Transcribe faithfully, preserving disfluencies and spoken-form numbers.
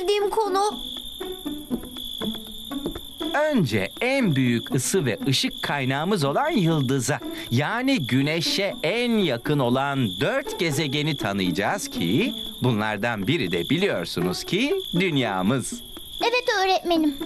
sevdiğim konu. Önce en büyük ısı ve ışık kaynağımız olan yıldıza, yani güneşe en yakın olan dört gezegeni tanıyacağız ki bunlardan biri de biliyorsunuz ki dünyamız. Evet öğretmenim.